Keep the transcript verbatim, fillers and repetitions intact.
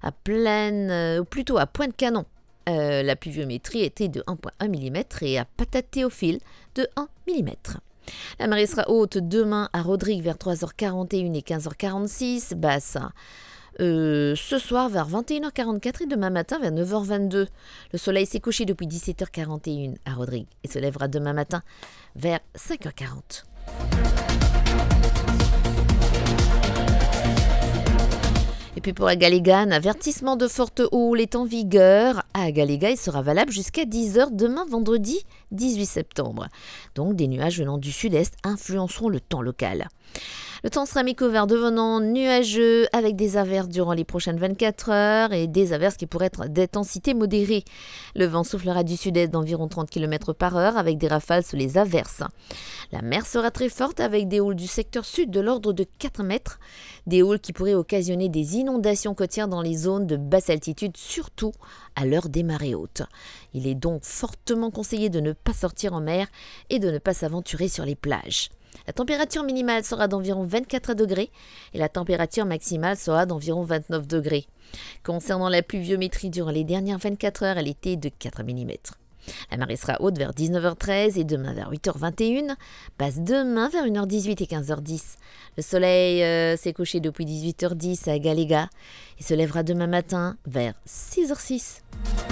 À Plaine, euh, ou plutôt à Pointe-Canon, euh, la pluviométrie était de un virgule un millimètre et à Patate-Théophile de un millimètre. La marée sera haute demain à Rodrigue vers trois heures quarante et une et quinze heures quarante-six, basse euh, ce soir vers vingt et une heures quarante-quatre et demain matin vers neuf heures vingt-deux. Le soleil s'est couché depuis dix-sept heures quarante et une à Rodrigue et se lèvera demain matin vers cinq heures quarante. Et puis pour Agaléga, un avertissement de forte houle est en vigueur. À Agaléga, il sera valable jusqu'à dix heures demain vendredi dix-huit septembre. Donc des nuages venant du sud-est influenceront le temps local. Le temps sera mi-couvert devenant nuageux avec des averses durant les prochaines vingt-quatre heures et des averses qui pourraient être d'intensité modérée. Le vent soufflera du sud-est d'environ trente kilomètres par heure avec des rafales sous les averses. La mer sera très forte avec des houles du secteur sud de l'ordre de quatre mètres. Des houles qui pourraient occasionner des inondations côtières dans les zones de basse altitude, surtout à l'heure des marées hautes. Il est donc fortement conseillé de ne pas sortir en mer et de ne pas s'aventurer sur les plages. La température minimale sera d'environ vingt-quatre degrés et la température maximale sera d'environ vingt-neuf degrés. Concernant la pluviométrie durant les dernières vingt-quatre heures, elle était de quatre millimètres. La marée sera haute vers dix-neuf heures treize et demain vers huit heures vingt et une, basse demain vers une heure dix-huit et quinze heures dix. Le soleil euh, s'est couché depuis dix-huit heures dix à Agaléga et se lèvera demain matin vers six heures six.